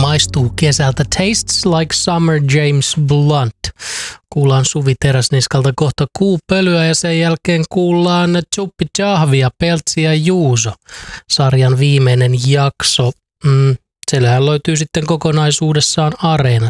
maistuu kesältä. Tastes like summer, James Blunt. Kuullaan Suvi Teräsniskalta kohta Kuupölyä ja sen jälkeen kuullaan Tsuppi Jahvia, Peltsi ja Juuso. Sarjan viimeinen jakso. Siellähän löytyy sitten kokonaisuudessaan Areenasta.